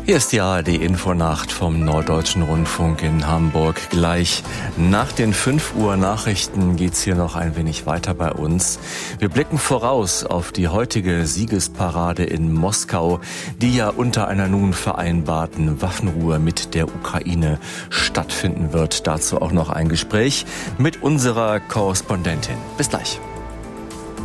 Hier ist die ARD-Infonacht vom Norddeutschen Rundfunk in Hamburg. Gleich nach den 5 Uhr Nachrichten geht's hier noch ein wenig weiter bei uns. Wir blicken voraus auf die heutige Siegesparade in Moskau, die ja unter einer nun vereinbarten Waffenruhe mit der Ukraine stattfinden wird. Dazu auch noch ein Gespräch mit unserer Korrespondentin. Bis gleich.